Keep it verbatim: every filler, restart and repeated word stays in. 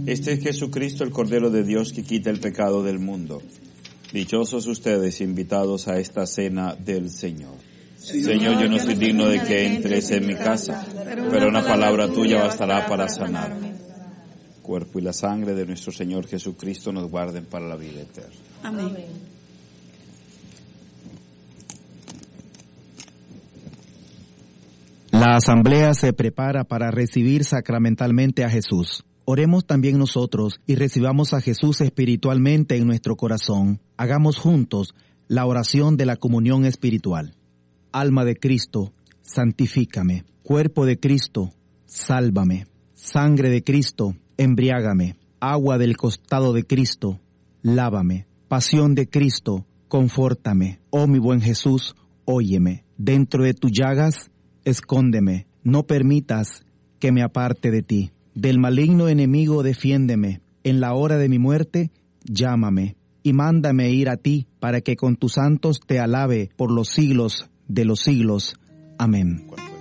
Este es Jesucristo, el Cordero de Dios, que quita el pecado del mundo. Dichosos ustedes, invitados a esta cena del Señor. Señor, yo no soy digno de que entres en mi casa, pero una palabra tuya bastará para sanarme. Cuerpo y la sangre de nuestro Señor Jesucristo nos guarden para la vida eterna. Amén. La asamblea se prepara para recibir sacramentalmente a Jesús. Oremos también nosotros y recibamos a Jesús espiritualmente en nuestro corazón. Hagamos juntos la oración de la comunión espiritual. Alma de Cristo, santifícame. Cuerpo de Cristo, sálvame. Sangre de Cristo, embriágame. Agua del costado de Cristo, lávame. Pasión de Cristo, confórtame. Oh mi buen Jesús, óyeme. Dentro de tus llagas, escóndeme. No permitas que me aparte de ti. Del maligno enemigo defiéndeme. En la hora de mi muerte, llámame. Y mándame ir a ti, para que con tus santos te alabe por los siglos de los siglos. Amén.